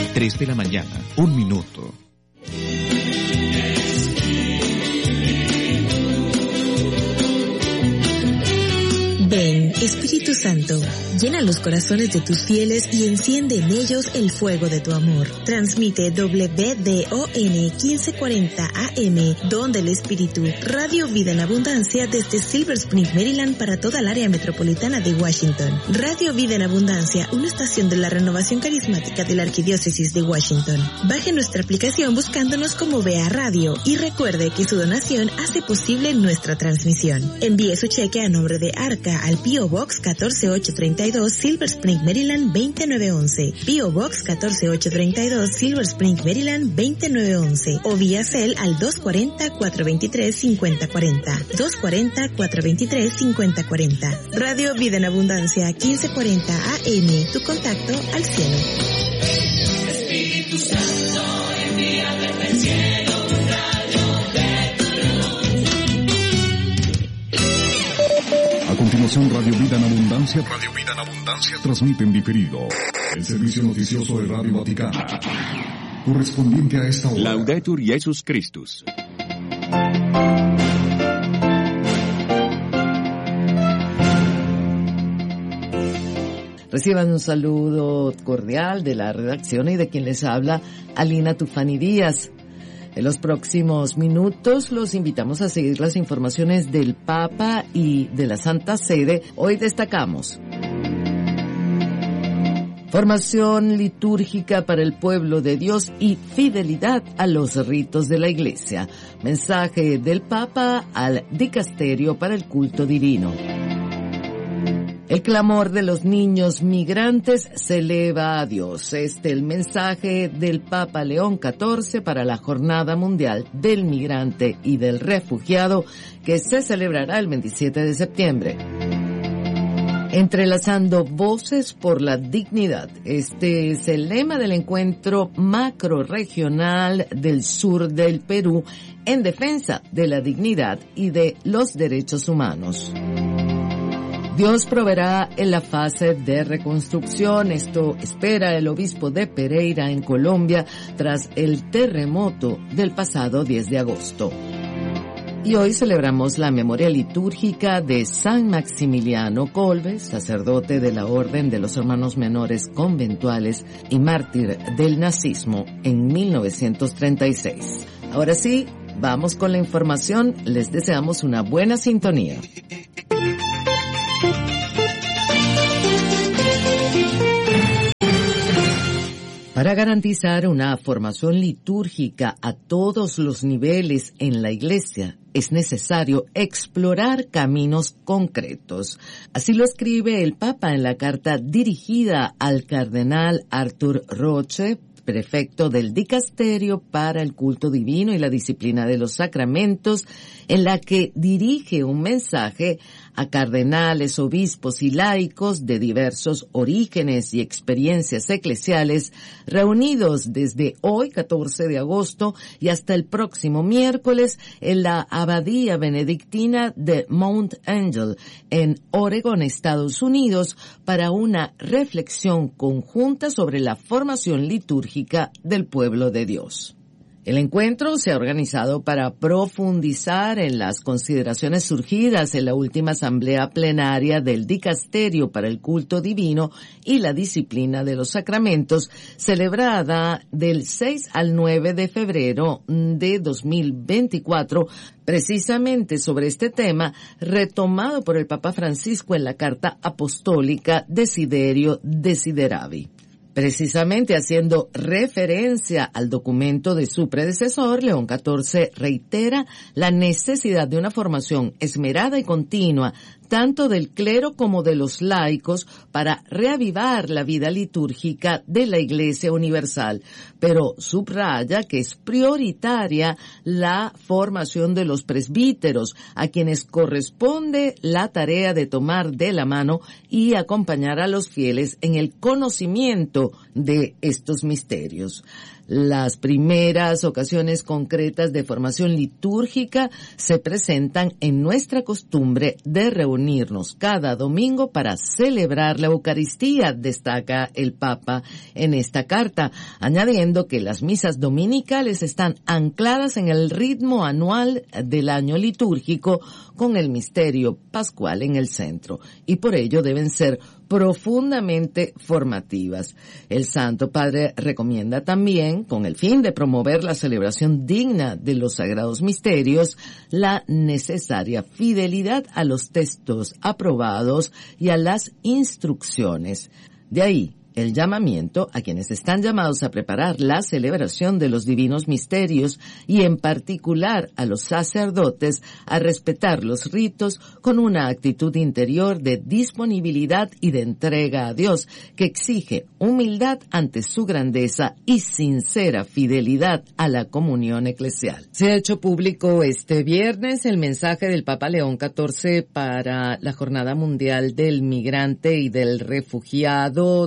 3 de la mañana, 1 minuto. Ven, Espíritu Santo, llena los corazones de tus fieles y enciende en ellos el fuego de tu amor. Transmite WDON 1540 AM, Don del Espíritu, Radio Vida en Abundancia desde Silver Spring, Maryland para toda el área metropolitana de Washington. Radio Vida en Abundancia, una estación de la renovación carismática de la Arquidiócesis de Washington. Baje nuestra aplicación buscándonos como Vea Radio y recuerde que su donación hace posible nuestra transmisión. Envíe su cheque a nombre de Arca al P.O. Box 14832, Silver Spring, Maryland 29911. P.O. Box 14832, Silver Spring, Maryland 29911. O vía Cel al 240-423-5040. 240-423-5040. Radio Vida en Abundancia 1540 AM. Tu contacto al cielo. Espíritu Santo, envíame del cielo un rayo de tu luz. A continuación, Radio Vida en Abundancia. Radio Vida en Abundancia transmite en diferido el servicio noticioso de Radio Vaticana, correspondiente a esta hora. Laudetur Jesus Christus. Reciban un saludo cordial de la redacción y de quien les habla, Alina Tufani Díaz. En los próximos minutos los invitamos a seguir las informaciones del Papa y de la Santa Sede. Hoy destacamos: formación litúrgica para el pueblo de Dios y fidelidad a los ritos de la Iglesia. Mensaje del Papa al Dicasterio para el Culto Divino. El clamor de los niños migrantes se eleva a Dios. El mensaje del Papa León XIV para la Jornada Mundial del Migrante y del Refugiado, que se celebrará el 27 de septiembre. Entrelazando voces por la dignidad. Este es el lema del encuentro macrorregional del sur del Perú en defensa de la dignidad y de los derechos humanos. Dios proveerá en la fase de reconstrucción. Esto espera el obispo de Pereira en Colombia tras el terremoto del pasado 10 de agosto. Y hoy celebramos la memoria litúrgica de San Maximiliano Kolbe, sacerdote de la Orden de los Hermanos Menores Conventuales y mártir del nazismo en 1936. Ahora sí, vamos con la información. Les deseamos una buena sintonía. Para garantizar una formación litúrgica a todos los niveles en la Iglesia, es necesario explorar caminos concretos. Así lo escribe el Papa en la carta dirigida al cardenal Arthur Roche, prefecto del Dicasterio para el Culto Divino y la Disciplina de los Sacramentos, en la que dirige un mensaje a cardenales, obispos y laicos de diversos orígenes y experiencias eclesiales reunidos desde hoy, 14 de agosto, y hasta el próximo miércoles en la Abadía Benedictina de Mount Angel, en Oregón, Estados Unidos, para una reflexión conjunta sobre la formación litúrgica del pueblo de Dios. El encuentro se ha organizado para profundizar en las consideraciones surgidas en la última asamblea plenaria del Dicasterio para el Culto Divino y la Disciplina de los Sacramentos, celebrada del 6 al 9 de febrero de 2024, precisamente sobre este tema, retomado por el Papa Francisco en la Carta Apostólica Desiderio Desideravi. Precisamente haciendo referencia al documento de su predecesor, León XIV reitera la necesidad de una formación esmerada y continua, tanto del clero como de los laicos, para reavivar la vida litúrgica de la Iglesia Universal, pero subraya que es prioritaria la formación de los presbíteros, a quienes corresponde la tarea de tomar de la mano y acompañar a los fieles en el conocimiento de estos misterios. Las primeras ocasiones concretas de formación litúrgica se presentan en nuestra costumbre de reunir reunirnos cada domingo para celebrar la Eucaristía, destaca el Papa en esta carta, añadiendo que las misas dominicales están ancladas en el ritmo anual del año litúrgico con el misterio pascual en el centro y por ello deben ser profundamente formativas. El Santo Padre recomienda también, con el fin de promover la celebración digna de los sagrados misterios, la necesaria fidelidad a los textos aprobados y a las instrucciones. De ahí el llamamiento a quienes están llamados a preparar la celebración de los divinos misterios y en particular a los sacerdotes a respetar los ritos con una actitud interior de disponibilidad y de entrega a Dios que exige humildad ante su grandeza y sincera fidelidad a la comunión eclesial. Se ha hecho público este viernes el mensaje del Papa León XIV para la Jornada Mundial del Migrante y del Refugiado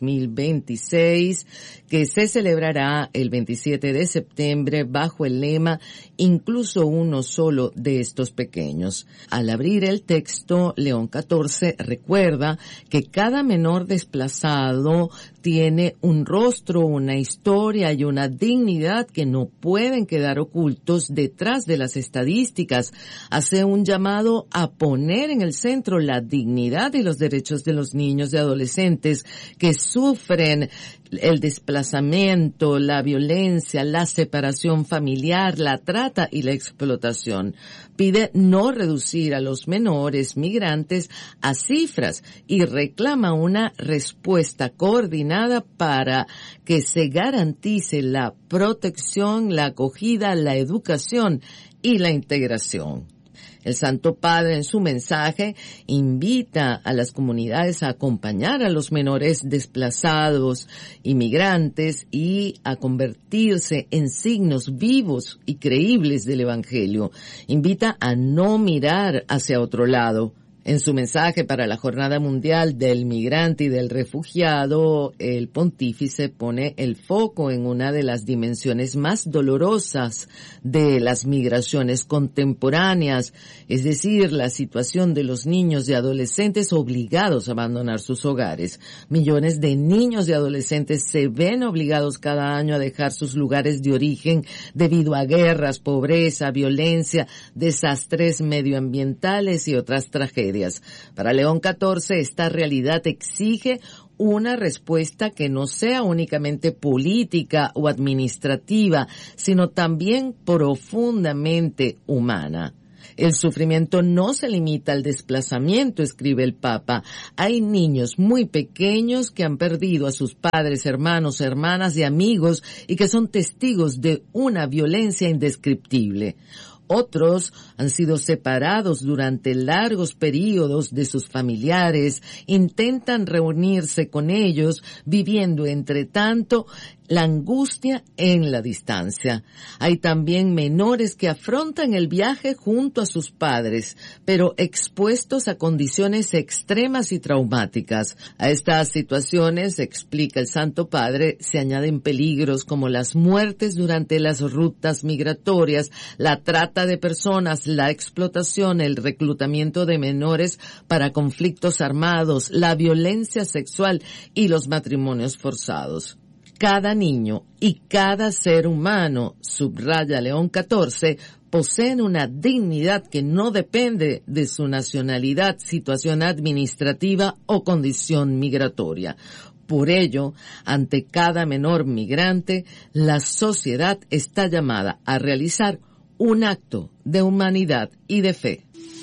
2026, que se celebrará el 27 de septiembre bajo el lema "Incluso uno solo de estos pequeños". Al abrir el texto, León XIV recuerda que cada menor desplazado tiene un rostro, una historia y una dignidad que no pueden quedar ocultos detrás de las estadísticas. Hace un llamado a poner en el centro la dignidad y los derechos de los niños y adolescentes que sufren el desplazamiento, la violencia, la separación familiar, la trata y la explotación. Pide no reducir a los menores migrantes a cifras y reclama una respuesta coordinada para que se garantice la protección, la acogida, la educación y la integración. El Santo Padre en su mensaje invita a las comunidades a acompañar a los menores desplazados, inmigrantes y a convertirse en signos vivos y creíbles del Evangelio. Invita a no mirar hacia otro lado. En su mensaje para la Jornada Mundial del Migrante y del Refugiado, el pontífice pone el foco en una de las dimensiones más dolorosas de las migraciones contemporáneas, es decir, la situación de los niños y adolescentes obligados a abandonar sus hogares. Millones de niños y adolescentes se ven obligados cada año a dejar sus lugares de origen debido a guerras, pobreza, violencia, desastres medioambientales y otras tragedias. Para León XIV, esta realidad exige una respuesta que no sea únicamente política o administrativa, sino también profundamente humana. El sufrimiento no se limita al desplazamiento, escribe el Papa. Hay niños muy pequeños que han perdido a sus padres, hermanos, hermanas y amigos y que son testigos de una violencia indescriptible. Otros han sido separados durante largos períodos de sus familiares, intentan reunirse con ellos, viviendo entre tanto la angustia en la distancia. Hay también menores que afrontan el viaje junto a sus padres, pero expuestos a condiciones extremas y traumáticas. A estas situaciones, explica el Santo Padre, se añaden peligros como las muertes durante las rutas migratorias, la trata de personas, la explotación, el reclutamiento de menores para conflictos armados, la violencia sexual y los matrimonios forzados. Cada niño y cada ser humano, subraya León XIV, poseen una dignidad que no depende de su nacionalidad, situación administrativa o condición migratoria. Por ello, ante cada menor migrante, la sociedad está llamada a realizar un acto de humanidad y de fe.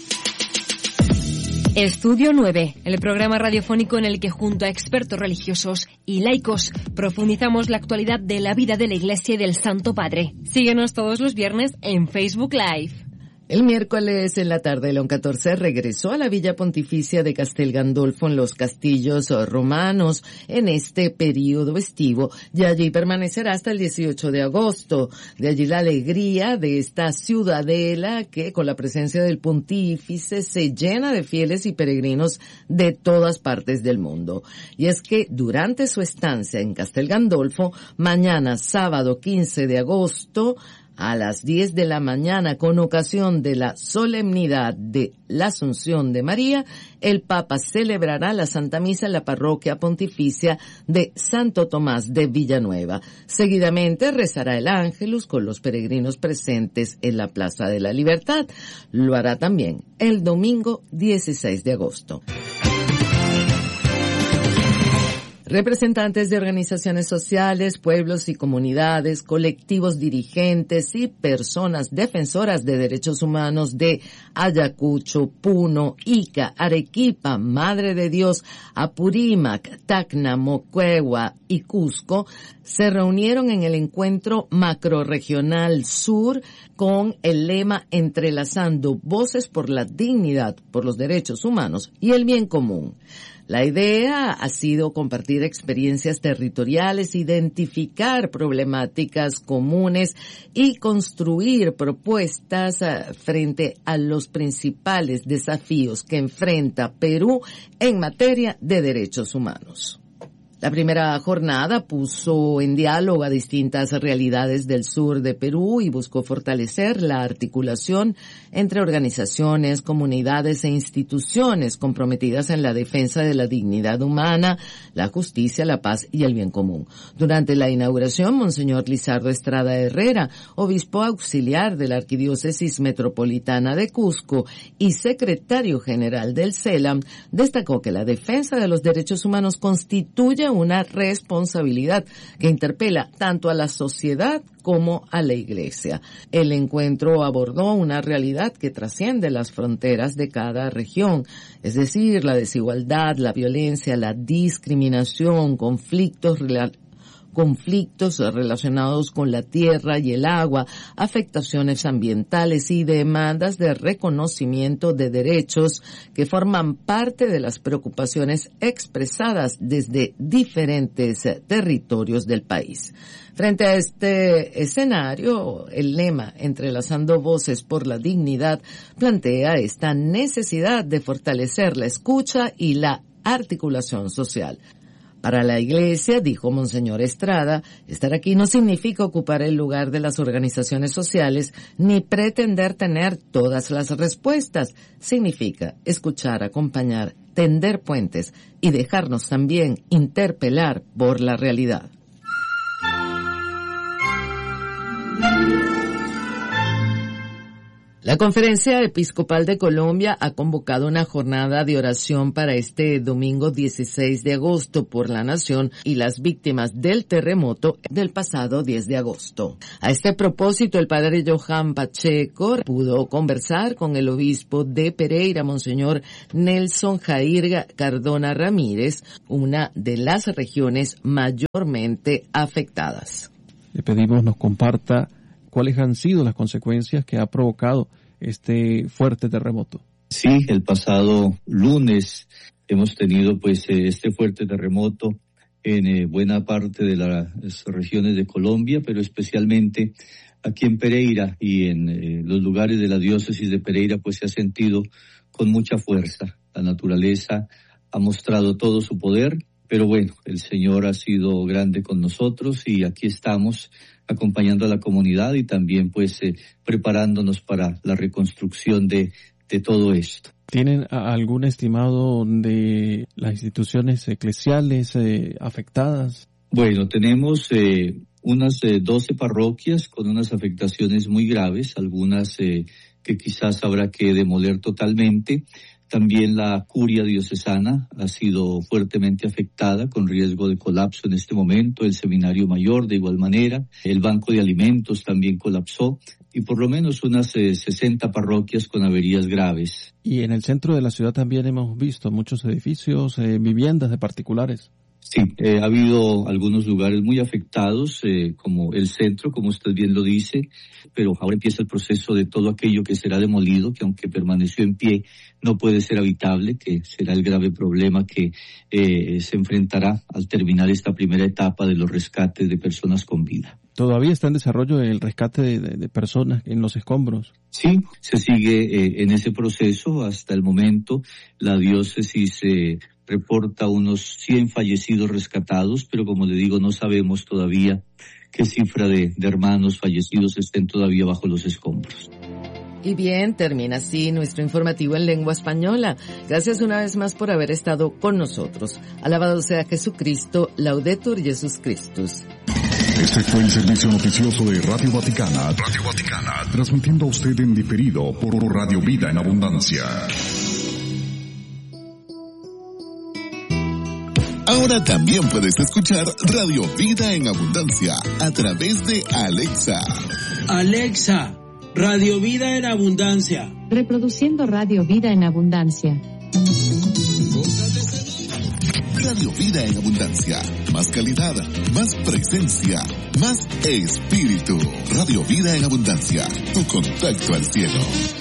Estudio 9, el programa radiofónico en el que junto a expertos religiosos y laicos profundizamos la actualidad de la vida de la Iglesia y del Santo Padre. Síguenos todos los viernes en Facebook Live. El miércoles en la tarde, León XIV regresó a la Villa Pontificia de Castel Gandolfo en los castillos romanos en este periodo estivo y allí permanecerá hasta el 18 de agosto. De allí la alegría de esta ciudadela que con la presencia del pontífice se llena de fieles y peregrinos de todas partes del mundo. Y es que durante su estancia en Castel Gandolfo, mañana sábado 15 de agosto, A las 10 de la mañana, con ocasión de la solemnidad de la Asunción de María, el Papa celebrará la Santa Misa en la parroquia pontificia de Santo Tomás de Villanueva. Seguidamente rezará el Ángelus con los peregrinos presentes en la Plaza de la Libertad. Lo hará también el domingo 16 de agosto. Representantes de organizaciones sociales, pueblos y comunidades, colectivos dirigentes y personas defensoras de derechos humanos de Ayacucho, Puno, Ica, Arequipa, Madre de Dios, Apurímac, Tacna, Moquegua y Cusco se reunieron en el encuentro macrorregional sur con el lema Entrelazando voces por la dignidad, por los derechos humanos y el bien común. La idea ha sido compartir experiencias territoriales, identificar problemáticas comunes y construir propuestas frente a los principales desafíos que enfrenta Perú en materia de derechos humanos. La primera jornada puso en diálogo a distintas realidades del sur de Perú y buscó fortalecer la articulación entre organizaciones, comunidades e instituciones comprometidas en la defensa de la dignidad humana, la justicia, la paz y el bien común. Durante la inauguración, Monseñor Lizardo Estrada Herrera, obispo auxiliar de la Arquidiócesis Metropolitana de Cusco y secretario general del CELAM, destacó que la defensa de los derechos humanos constituye una responsabilidad que interpela tanto a la sociedad como a la Iglesia. El encuentro abordó una realidad que trasciende las fronteras de cada región, es decir, la desigualdad, la violencia, la discriminación, conflictos relacionados con la tierra y el agua, afectaciones ambientales y demandas de reconocimiento de derechos que forman parte de las preocupaciones expresadas desde diferentes territorios del país. Frente a este escenario, el lema Entrelazando voces por la dignidad plantea esta necesidad de fortalecer la escucha y la articulación social. Para la Iglesia, dijo Monseñor Estrada, estar aquí no significa ocupar el lugar de las organizaciones sociales ni pretender tener todas las respuestas. Significa escuchar, acompañar, tender puentes y dejarnos también interpelar por la realidad. La Conferencia Episcopal de Colombia ha convocado una jornada de oración para este domingo 16 de agosto por la nación y las víctimas del terremoto del pasado 10 de agosto. A este propósito, el padre Johan Pacheco pudo conversar con el obispo de Pereira, Monseñor Nelson Jair Cardona Ramírez, una de las regiones mayormente afectadas. Le pedimos nos comparta cuáles han sido las consecuencias que ha provocado este fuerte terremoto. Sí, el pasado lunes hemos tenido este fuerte terremoto en buena parte de las regiones de Colombia, pero especialmente aquí en Pereira y en los lugares de la diócesis de Pereira, pues se ha sentido con mucha fuerza. La naturaleza ha mostrado todo su poder, pero bueno, el Señor ha sido grande con nosotros y aquí estamos acompañando a la comunidad y también preparándonos para la reconstrucción de todo esto. ¿Tienen algún estimado de las instituciones eclesiales afectadas? Bueno, tenemos unas 12 parroquias con unas afectaciones muy graves, algunas que quizás habrá que demoler totalmente. También la curia diocesana ha sido fuertemente afectada con riesgo de colapso en este momento, el seminario mayor de igual manera, el banco de alimentos también colapsó y por lo menos unas 60 parroquias con averías graves. Y en el centro de la ciudad también hemos visto muchos edificios, viviendas de particulares. Sí, ha habido algunos lugares muy afectados, como el centro, como usted bien lo dice, pero ahora empieza el proceso de todo aquello que será demolido, que aunque permaneció en pie, no puede ser habitable, que será el grave problema que se enfrentará al terminar esta primera etapa de los rescates de personas con vida. ¿Todavía está en desarrollo el rescate de personas en los escombros? Sí, se sigue en ese proceso. Hasta el momento la diócesis reporta unos 100 fallecidos rescatados, pero como le digo, no sabemos todavía qué cifra de hermanos fallecidos estén todavía bajo los escombros. Y bien, termina así nuestro informativo en lengua española. Gracias una vez más por haber estado con nosotros. Alabado sea Jesucristo, Laudetur Jesus Christus. Este fue el servicio noticioso de Radio Vaticana, transmitiendo a usted en diferido por Radio Vida en Abundancia. Ahora también puedes escuchar Radio Vida en Abundancia a través de Alexa. Alexa, Radio Vida en Abundancia. Reproduciendo Radio Vida en Abundancia. Radio Vida en Abundancia. Más calidad, más presencia, más espíritu. Radio Vida en Abundancia. Tu contacto al cielo.